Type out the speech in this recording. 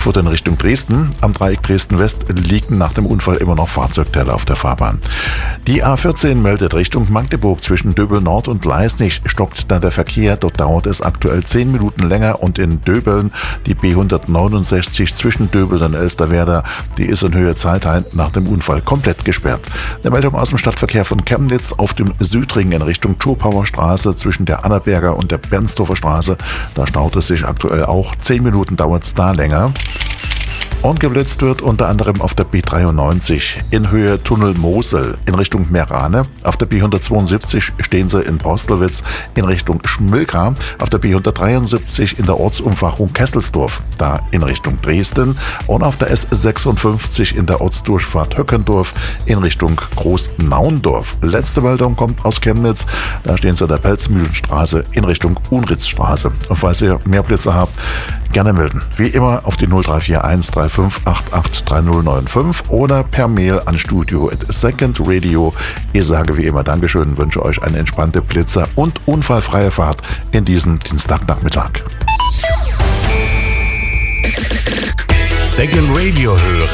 Frankfurt in Richtung Dresden. Am Dreieck Dresden-West liegen nach dem Unfall immer noch Fahrzeugteile auf der Fahrbahn. Die A14 meldet Richtung Magdeburg zwischen Döbeln Nord und Leisnig stockt da der Verkehr. Dort dauert es aktuell 10 Minuten länger und in Döbeln die B169 zwischen Döbeln und Elsterwerda, die ist in Höhe Zeithain nach dem Unfall komplett gesperrt. Eine Meldung aus dem Stadtverkehr von Chemnitz auf dem Südring in Richtung Schopauer Straße zwischen der Annaberger und der Bernsdorfer Straße. Da staut es sich aktuell auch. 10 Minuten dauert es da länger. Und geblitzt wird unter anderem auf der B93 in Höhe Tunnel Mosel in Richtung Meerane. Auf der B172 stehen sie in Postelwitz in Richtung Schmilka. Auf der B173 in der Ortsumfahrung Kesselsdorf, da in Richtung Dresden. Und auf der S56 in der Ortsdurchfahrt Höckendorf in Richtung Großnaundorf. Letzte Meldung kommt aus Chemnitz. Da stehen sie an der Pelzmühlenstraße in Richtung Unritzstraße. Und falls ihr mehr Blitze habt, gerne melden. Wie immer auf die 0341 3588 3095 oder per Mail an studio@secondradio. Ich sage wie immer Dankeschön, wünsche euch eine entspannte Blitzer- und unfallfreie Fahrt in diesem Dienstagnachmittag. Second Radio hören.